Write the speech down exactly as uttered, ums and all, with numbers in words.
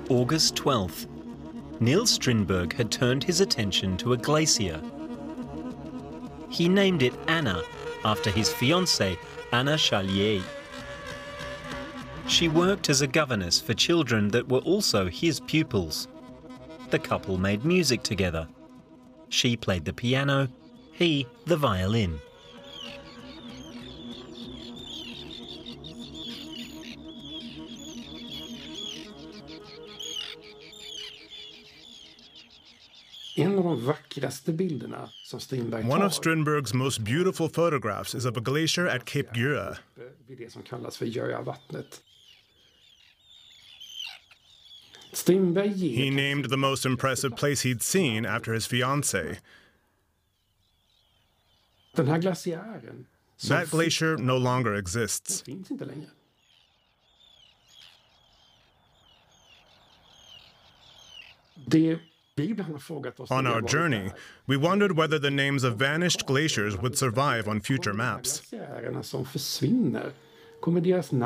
August twelfth. Niels Strindberg had turned his attention to a glacier. He named it Anna, after his fiancée, Anna Charlier. She worked as a governess for children that were also his pupils. The couple made music together. She played the piano, he the violin. One of Strindberg's most beautiful photographs is of a glacier at Cape Gjøa. He named the most impressive place he'd seen after his fiancée. That glacier no longer exists. On our journey, we wondered whether the names of vanished glaciers would survive on future maps.